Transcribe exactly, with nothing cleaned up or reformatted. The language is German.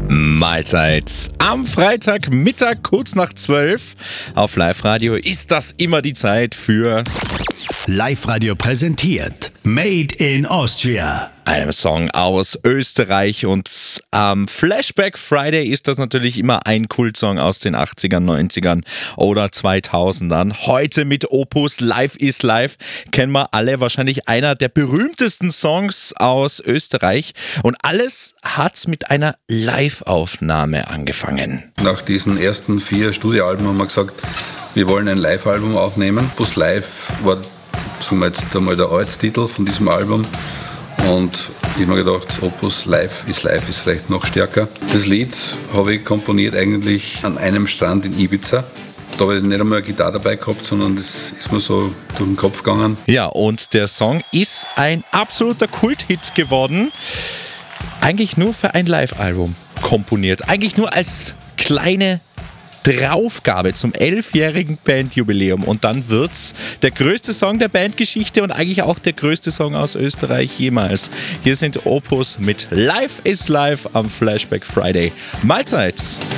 Mahlzeit. Am Freitagmittag kurz nach zwölf auf Live-Radio ist das immer die Zeit für Live-Radio präsentiert Made in Austria. Einem Song aus Österreich, und am ähm, Flashback Friday ist das natürlich immer ein Kultsong aus den achtzigern, neunzigern oder zweitausendern. Heute mit Opus Life is Life kennen wir alle, wahrscheinlich einer der berühmtesten Songs aus Österreich, und alles hat mit einer Live-Aufnahme angefangen. Nach diesen ersten vier Studioalben haben wir gesagt, wir wollen ein Live-Album aufnehmen. Opus Live war, sagen wir jetzt einmal, der Arbeitstitel von diesem Album. Und ich habe mir gedacht, Opus Life is Life ist vielleicht noch stärker. Das Lied habe ich komponiert eigentlich an einem Strand in Ibiza. Da habe ich nicht einmal eine Gitarre dabei gehabt, sondern das ist mir so durch den Kopf gegangen. Ja, und der Song ist ein absoluter Kulthit geworden. Eigentlich nur für ein Live-Album komponiert. Eigentlich nur als kleine Draufgabe zum elfjährigen Bandjubiläum, und dann wird's der größte Song der Bandgeschichte und eigentlich auch der größte Song aus Österreich jemals. Hier sind Opus mit Life is Life am Flashback Friday. Mahlzeit!